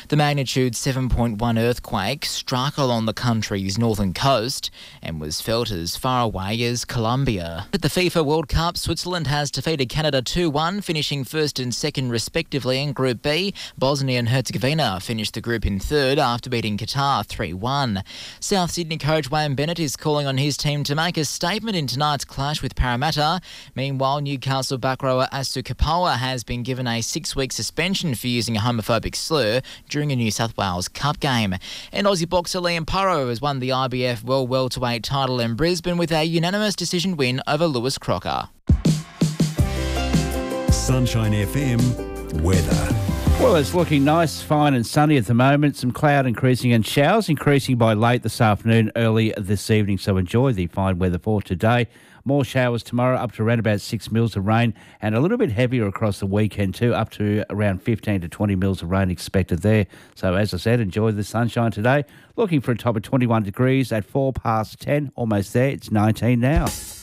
The magnitude 7.1 earthquake struck along the country's northern coast and was felt as far away as Colombia. At the FIFA World Cup, Switzerland has defeated Canada 2-1, finishing first and second respectively in Group B. Bosnia and Herzegovina finished the group in third after beating Qatar 3-1. South Sydney coach Wayne Bennett is calling on his team to make a statement in tonight's clash with Parramatta. Meanwhile, Newcastle back rower Asu Kapoa has been given a 6-week suspension for using a homophobic slur during a New South Wales Cup game. And Aussie boxer Liam Paro has won the IBF World Welterweight title in Brisbane with a unanimous decision win over Lewis Crocker. Sunshine FM weather. Well, it's looking nice, fine and sunny at the moment. Some cloud increasing and showers increasing by late this afternoon, early this evening. So enjoy the fine weather for today. More showers tomorrow, up to around about 6 mils of rain, and a little bit heavier across the weekend too, up to around 15 to 20 mils of rain expected there. So as I said, enjoy the sunshine today. Looking for a top of 21 degrees at 10:04, almost there. It's 19 now.